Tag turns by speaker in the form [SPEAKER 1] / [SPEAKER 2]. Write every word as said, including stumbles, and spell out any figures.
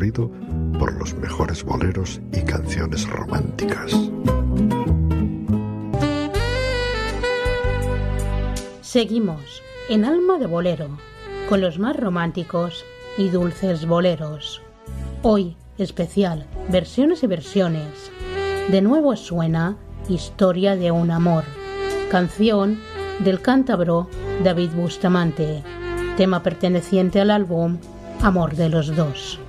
[SPEAKER 1] recorrido por los mejores boleros y canciones románticas.
[SPEAKER 2] Seguimos en Alma de Bolero, con los más románticos y dulces boleros. Hoy, especial, versiones y versiones. De nuevo suena Historia de un amor, canción del cántabro David Bustamante, tema perteneciente al álbum Amor de los dos.